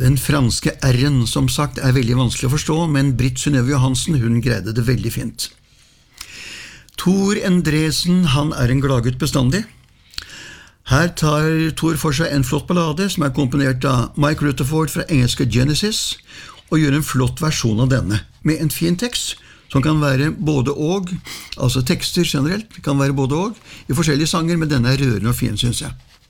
Den franske R-en, som sagt, veldig vanskelig å forstå, men Britt Synnøve Johansen, hun greide det veldig fint. Tor Endresen, han en gladgutt bestandig. Her tar Tor for seg en flott ballade som komponert av Mike Rutherford fra engelske Genesis, og gjør en flott versjon av denne, med en fin tekst, som kan være både og, altså tekster generelt, kan være både og, i forskjellige sanger, men denne rørende og fin, synes jeg.